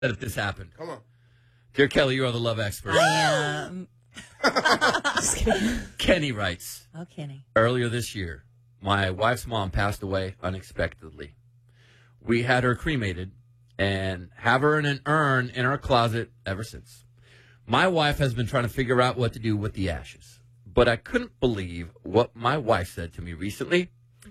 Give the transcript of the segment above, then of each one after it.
that if this happened. Come on. Dear Kelly, you are the love expert. I am. Just kidding. Kenny writes, Oh, Kenny. earlier this year, my wife's mom passed away unexpectedly. We had her cremated and have her in an urn in our closet ever since. My wife has been trying to figure out what to do with the ashes, but I couldn't believe what my wife said to me recently.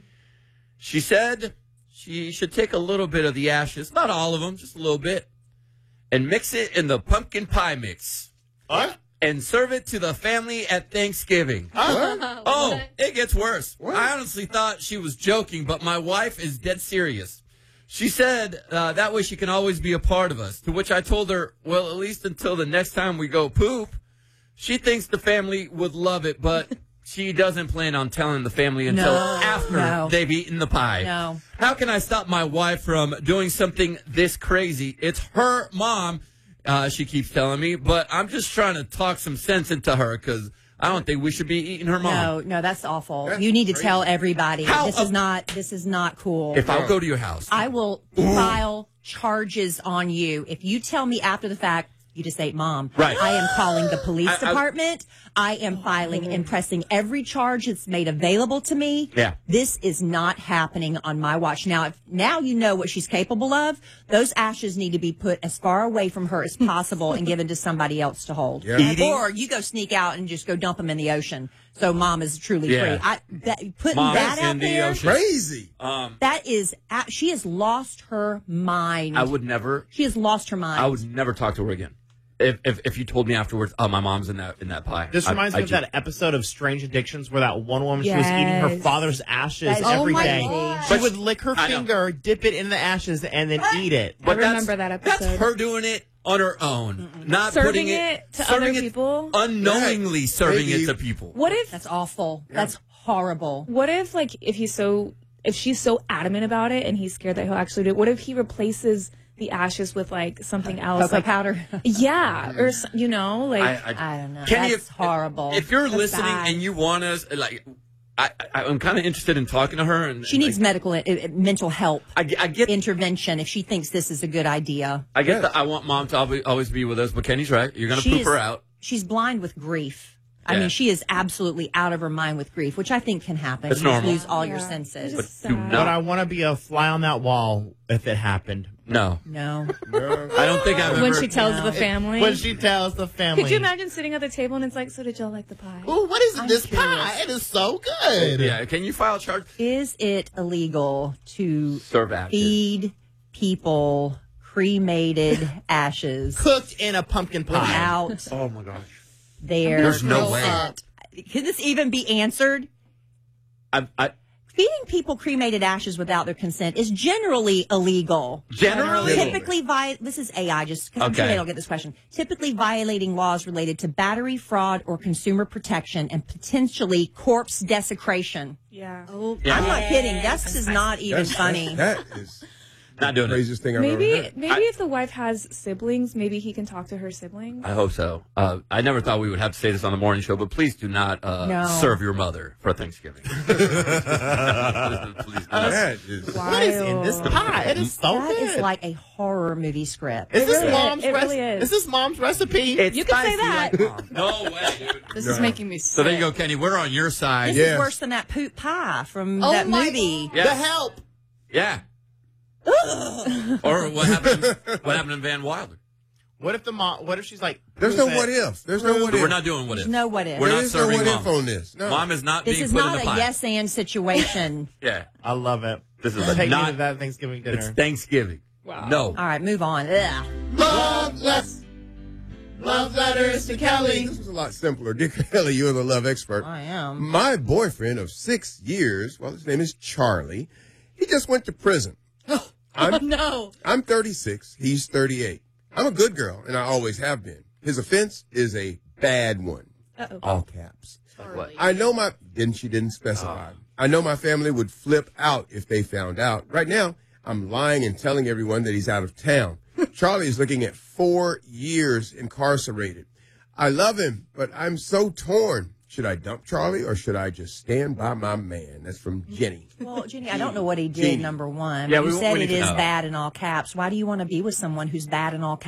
She said she should take a little bit of the ashes, not all of them, just a little bit, and mix it in the pumpkin pie mix. What? And serve it to the family at Thanksgiving. What? Oh, it gets worse. What? I honestly thought she was joking, but my wife is dead serious. She said that way she can always be a part of us, to which I told her, well, at least until the next time we go poop. She thinks the family would love it, but she doesn't plan on telling the family until after they've eaten the pie. No. How can I stop my wife from doing something this crazy? It's her mom, she keeps telling me, but I'm just trying to talk some sense into her because I don't think we should be eating her mom. No, that's awful. That's you need to crazy. tell everybody. How- This is not cool. If I'll go to your house. I will file charges on you. If you tell me after the fact, you just ate mom. Right. I am calling the police department. I am filing and pressing every charge that's made available to me. Yeah. This is not happening on my watch. Now you know what she's capable of. Those ashes need to be put as far away from her as possible and given to somebody else to hold. Yeah. Eating? Or you go sneak out and just go dump them in the ocean. So mom is truly Yeah. free. Putting Mom that is out in the there, ocean. Crazy. that is, she has lost her mind. I would never. She has lost her mind. I would never talk to her again. If you told me afterwards, oh, my mom's in that pie. This reminds me of that episode of Strange Addictions where that one woman, she was eating her Yes. father's ashes That is every so day. crazy. She But would lick her I know. finger, dip it in the ashes, and then eat it. I remember that episode. That's her doing it on her own, not Serving putting it to serving other it people? unknowingly serving Maybe. it to people. What if That's awful. That's horrible. What if if she's so adamant about it and he's scared that he'll actually do it? What if he replaces the ashes with like something else, Cocoa like powder. yeah, or like I don't know. Kenny, That's horrible. If you're That's listening bad. and you want us, like, I'm kind of interested in talking to her. And She needs like, mental help I get intervention if she thinks this is a good idea. I get that I want mom to always be with us, but Kenny's right. You're going to She poop is- her out. She's blind with grief. I Yeah. mean, she is absolutely out of her mind with grief, which I think can happen. It's You just normal. lose all your Yeah. senses. But It's do sad. But I not. want to be a fly on that wall if it happened. No. No. I don't think I've when ever. she tells the family. When she tells the family. Could you imagine sitting at the table and it's like, so did y'all like the pie? Ooh, what is I'm this curious. pie? It is so good. Yeah, can you file a charge? Is it illegal to Serve ashes. feed people cremated ashes Cooked in a pumpkin pie. without Oh my gosh. their There's no way. consent? Could this even be answered? I Feeding people cremated ashes without their consent is generally illegal. generally. Typically, this is AI, just because I'm sure Okay. they don't get this question. Typically violating laws related to battery, fraud, or consumer protection, and potentially corpse desecration. Yeah. Yeah. I'm not kidding. This is not even funny. That is Not doing the it. craziest thing I've Maybe ever heard. if the wife has siblings, maybe he can talk to her siblings. I hope so. I never thought we would have to say this on the morning show, but please do not No. serve your mother for Thanksgiving. Please do not. That is What is in this pie? It is so That good. is like a horror movie script. Is this really mom's is. It really is. Is this mom's recipe? It's You can say spicy that. like mom. No way, dude. This is making me sick. So there you go, Kenny. We're on your side. This Yes. is worse than that poop pie from Oh that my movie. Yes. The help. Yeah. Or what happened in Van Wilder? What if the mom? What if she's like? There's no prove what it. if. There's no what if. We're not doing what if. No what if. We're There not is no serving what mom. if on this. No. Mom is not This being is put in not the a pie. yes and situation. Yeah. I love it. This is Take me not. to that Thanksgiving dinner. It's Thanksgiving. Wow. No. All right, move on. Ugh. Love letters to Kelly. This was a lot simpler. Dear Kelly, you're the love expert. I am. My boyfriend of 6 years, well, his name is Charlie. He just went to prison. No. I'm 36. He's 38. I'm a good girl, and I always have been. His offense is a bad one. Uh-oh. All caps. Like what? I know she didn't specify. I know my family would flip out if they found out. Right now, I'm lying and telling everyone that he's out of town. Charlie is looking at 4 years incarcerated. I love him, but I'm so torn. Should I dump Charlie or should I just stand by my man? That's from Jenny. Well, Jenny, I don't know what he did, Jeannie. number one. Yeah, you we said need it to is know. bad in all caps. Why do you want to be with someone who's bad in all caps?